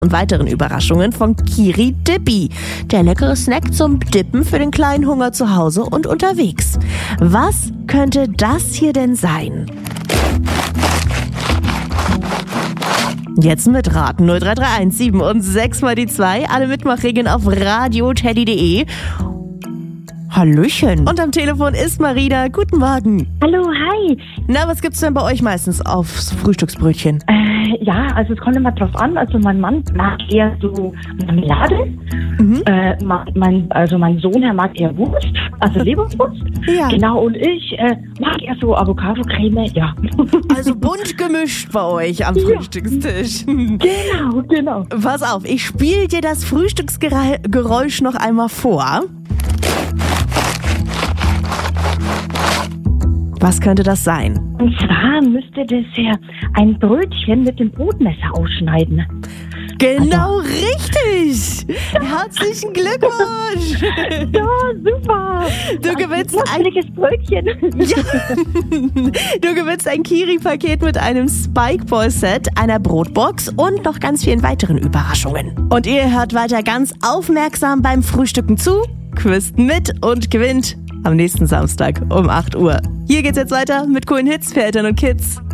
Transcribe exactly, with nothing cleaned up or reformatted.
und weiteren Überraschungen von Kiri Dippy. Der leckere Snack zum Dippen für den kleinen Hunger zu Hause und unterwegs. Was könnte das hier denn sein? Jetzt mit Raten null drei drei eins sieben und sechs mal die zwei. Alle Mitmachregeln auf radio teddy punkt de. Hallöchen. Und am Telefon ist Marina. Guten Morgen. Hallo, hi. Na, was gibt's denn bei euch meistens aufs Frühstücksbrötchen? Äh, ja, also es kommt immer drauf an. Also mein Mann mag eher so Marmelade. Mhm. Äh, mein, also mein Sohn, er mag eher Wurst, also Leberwurst. Ja. Genau, und ich äh, mag eher so Avocado-Creme, ja. Also bunt gemischt bei euch am Frühstückstisch. Genau, genau. Pass auf, ich spiele dir das Frühstücksgeräusch noch einmal vor. Was könnte das sein? Und zwar müsste das ja ein Brötchen mit dem Brotmesser ausschneiden. Genau, also richtig! Herzlichen Glückwunsch! Ja, super! Du gewinnst ein Brötchen. Ja. Du gewinnst ein Kiri-Paket mit einem Spike-Ball-Set, einer Brotbox und noch ganz vielen weiteren Überraschungen. Und ihr hört weiter ganz aufmerksam beim Frühstücken zu, quizt mit und gewinnt am nächsten Samstag um acht Uhr. Hier geht's jetzt weiter mit coolen Hits für Eltern und Kids.